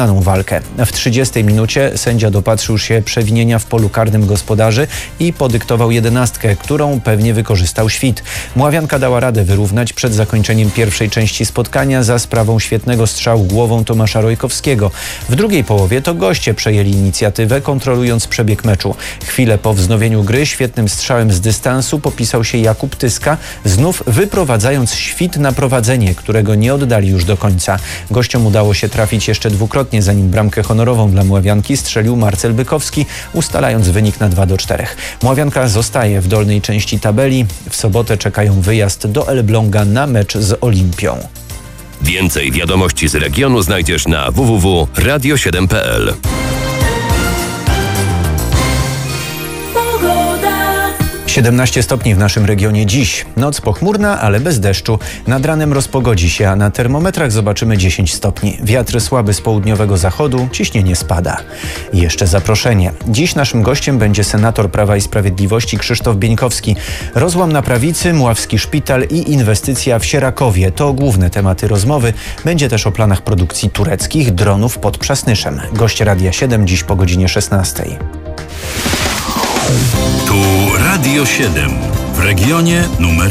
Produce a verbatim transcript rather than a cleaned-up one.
wyrównaną walkę. W trzydziestej minucie sędzia dopatrzył się przewinienia w polu karnym gospodarzy i podyktował jedenastkę, którą pewnie wykorzystał Świt. Mławianka dała radę wyrównać przed zakończeniem pierwszej części spotkania za sprawą świetnego strzału głową Tomasza Rojkowskiego. W drugiej połowie to goście przejęli inicjatywę, kontrolując przebieg meczu. Chwilę po wznowieniu gry świetnym strzałem z dystansu popisał się Jakub Tyska, znów wyprowadzając Świt na prowadzenie, którego nie oddali już do końca. Gościom udało się trafić jeszcze dwukrotnie, zanim bramkę honorową dla Mławianki strzelił Marcel Bykowski, ustalając wynik na dwa do czterech. Mławianka zostaje w dolnej części tabeli. W sobotę czekają wyjazd do Elbląga na mecz z Olimpią. Więcej wiadomości z regionu znajdziesz na w w w kropka radio siedem kropka p l. siedemnaście stopni w naszym regionie dziś. Noc pochmurna, ale bez deszczu. Nad ranem rozpogodzi się, a na termometrach zobaczymy dziesięć stopni. Wiatr słaby z południowego zachodu, ciśnienie spada. I jeszcze zaproszenie. Dziś naszym gościem będzie senator Prawa i Sprawiedliwości Krzysztof Bieńkowski. Rozłam na prawicy, Mławski Szpital i inwestycja w Sierakowie. To główne tematy rozmowy. Będzie też o planach produkcji tureckich dronów pod Przasnyszem. Gość Radia siedem dziś po godzinie szesnastej. Tu Radio siedem w regionie numer